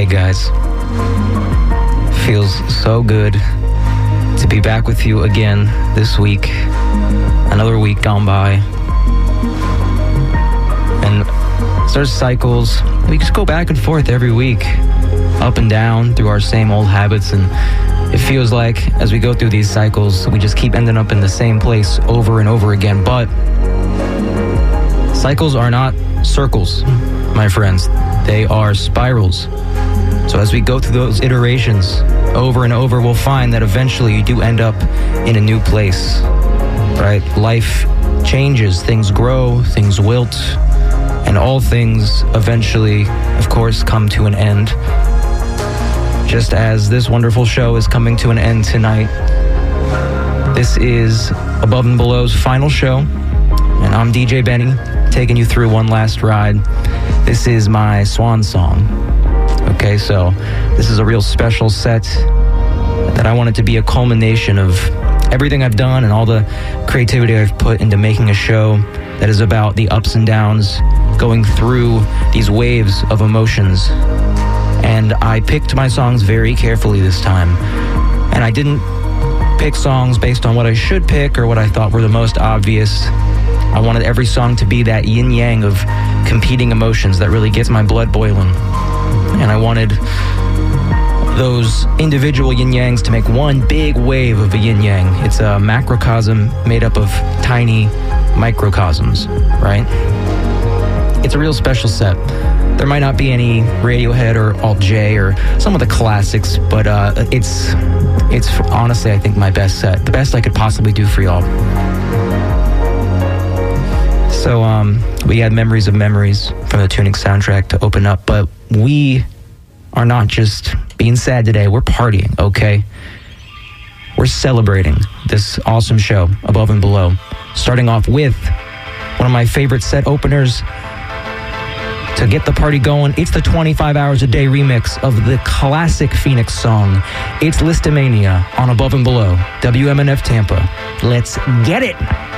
guys. Feels so good to be back with you again this week. Another week gone by. And there's cycles. We just go back and forth every week, up and down through our same old habits, and it feels like as we go through these cycles, we just keep ending up in the same place over and over again. But cycles are not circles, my friends. They are spirals. So as we go through those iterations over and over, we'll find that eventually you do end up in a new place, right? Life changes, things grow, things wilt, and all things eventually, of course, come to an end. Just as this wonderful show is coming to an end tonight. This is Above and Below's final show, and I'm DJ Benny, taking you through one last ride. This is my swan song. Okay, so this is a real special set that I want it to be a culmination of everything I've done and all the creativity I've put into making a show that is about the ups and downs, going through these waves of emotions. And I picked my songs very carefully this time. And I didn't pick songs based on what I should pick or what I thought were the most obvious. I wanted every song to be that yin-yang of competing emotions that really gets my blood boiling. And I wanted those individual yin-yangs to make one big wave of a yin-yang. It's a macrocosm made up of tiny microcosms, right? It's a real special set. There might not be any Radiohead or Alt-J or some of the classics, but it's honestly, I think, my best set. The best I could possibly do for y'all. So we had Memories of Memories from the Tuning soundtrack to open up, but we are not just being sad today. We're partying, okay? We're celebrating this awesome show, Above and Below. Starting off with one of my favorite set openers to get the party going. It's the 25 Hours a Day remix of the classic Phoenix song. It's Listomania on Above and Below, WMNF Tampa. Let's get it!